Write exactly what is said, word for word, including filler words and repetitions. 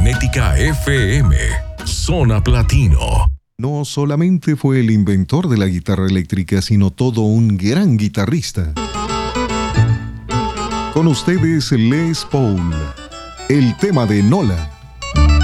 Magnética F M, Zona Platino. No solamente fue el inventor de la guitarra eléctrica, sino todo un gran guitarrista. Con ustedes Les Paul, el tema de Nola.